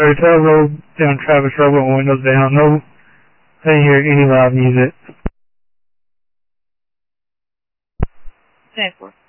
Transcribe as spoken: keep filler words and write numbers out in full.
Hotel Road down Travis Road with windows down. No, I didn't hear any loud music. ten four.